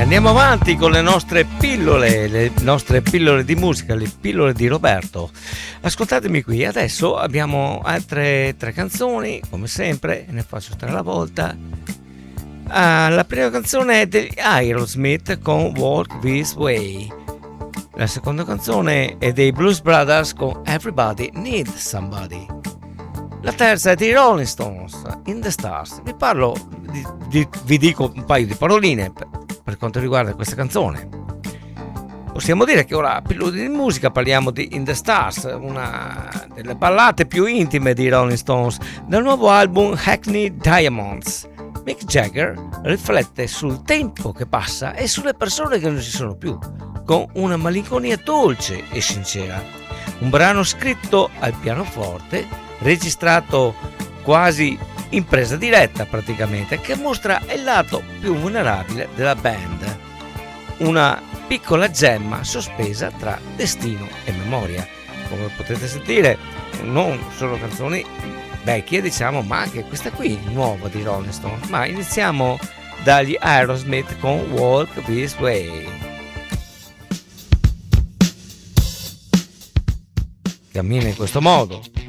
Andiamo avanti con le nostre pillole di musica, le pillole di Roberto. Ascoltatemi qui, adesso abbiamo altre 3 canzoni, come sempre, ne faccio 3 alla volta. La prima canzone è degli Aerosmith con Walk This Way. La seconda canzone è dei Blues Brothers con Everybody Needs Somebody. La terza è dei Rolling Stones, In the Stars. Vi dico un paio di paroline per quanto riguarda questa canzone. Possiamo dire che ora a pillole di musica parliamo di In the Stars, una delle ballate più intime di Rolling Stones dal nuovo album Hackney Diamonds. Mick Jagger riflette sul tempo che passa e sulle persone che non ci sono più, con una malinconia dolce e sincera. Un brano scritto al pianoforte, registrato quasi in presa diretta praticamente, che mostra il lato più vulnerabile della band, una piccola gemma sospesa tra destino e memoria. Come potete sentire, non solo canzoni vecchie, diciamo, ma anche questa qui nuova di Rolling Stone. Ma iniziamo dagli Aerosmith con Walk This Way. Cammina in questo modo.